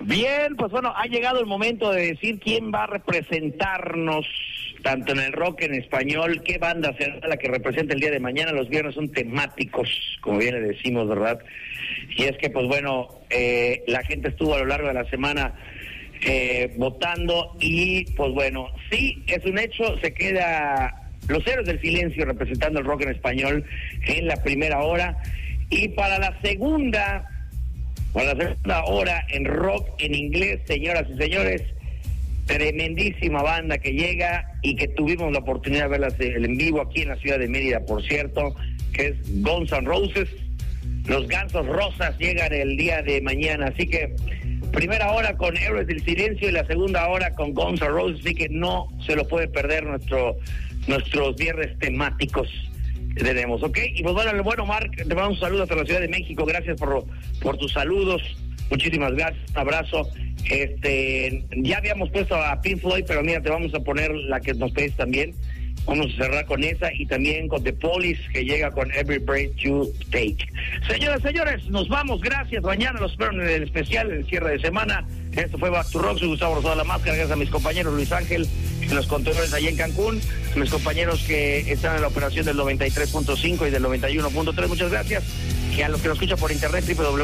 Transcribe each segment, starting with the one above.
Bien, pues bueno, ha llegado el momento de decir quién va a representarnos tanto en el rock en español, qué banda será la que representa el día de mañana. Los viernes son temáticos, como bien le decimos, ¿verdad? Y es que, pues bueno, la gente estuvo a lo largo de la semana votando y, pues bueno, sí, es un hecho, se queda Los Héroes del Silencio representando el rock en español en la primera hora. Y para la segunda hora en rock en inglés, señoras y señores, tremendísima banda que llega y que tuvimos la oportunidad de verlas en vivo aquí en la ciudad de Mérida, por cierto, que es Guns N' Roses. Los Gansos Rosas llegan el día de mañana, así que primera hora con Héroes del Silencio y la segunda hora con Guns N' Roses, así que no se lo puede perder nuestros viernes temáticos que tenemos, ¿ok? Y pues bueno, Marc, te mando un saludo hasta la Ciudad de México, gracias por tus saludos, muchísimas gracias, un abrazo. Ya habíamos puesto a Pink Floyd, pero mira, te vamos a poner la que nos pedís también. Vamos a cerrar con esa y también con The Police, que llega con Every Breath You Take. Señoras y señores, nos vamos, gracias. Mañana los espero en el especial, el cierre de semana. Esto fue Back to Rock, soy Gustavo Rosado La Máscara, gracias a mis compañeros Luis Ángel en los controles allá en Cancún, a mis compañeros que están en la operación del 93.5 y del 91.3, muchas gracias. Y a los que nos escuchan por internet,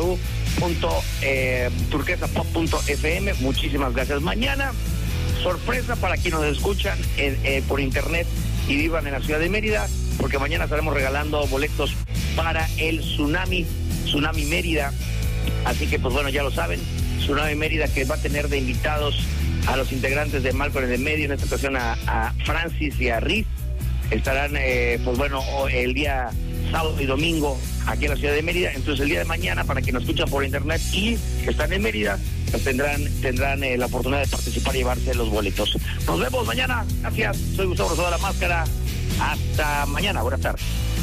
www.turquesapop.fm, muchísimas gracias. Mañana, sorpresa para quienes nos escuchan por internet y vivan en la ciudad de Mérida, porque mañana estaremos regalando boletos para el Tsunami Mérida. Así que, pues bueno, ya lo saben, Tsunami Mérida, que va a tener de invitados a los integrantes de Malcolm en el Medio, en esta ocasión a Francis y a Riz. Estarán, pues bueno, el día sábado y domingo aquí en la ciudad de Mérida. Entonces el día de mañana, para quienes nos escuchan por internet y que están en Mérida, pues tendrán la oportunidad de participar y llevarse los boletos. Nos vemos mañana, gracias, soy Gustavo Rosado La Máscara, hasta mañana, buenas tardes.